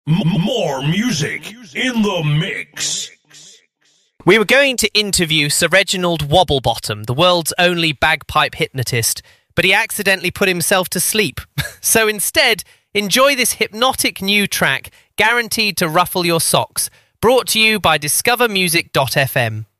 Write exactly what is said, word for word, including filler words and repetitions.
M- more music in the mix. We were going to interview Sir Reginald Wobblebottom, the world's only bagpipe hypnotist, but he accidentally put himself to sleep. So instead, enjoy this hypnotic new track, guaranteed to ruffle your socks, brought to you by discover music dot f m.